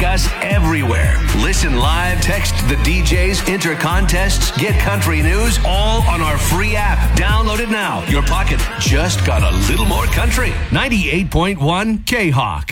Check us everywhere. Listen live, text the DJs, enter contests, get country news, all on our free app. Download it now. Your pocket just got a little more country. 98.1 K-Hawk.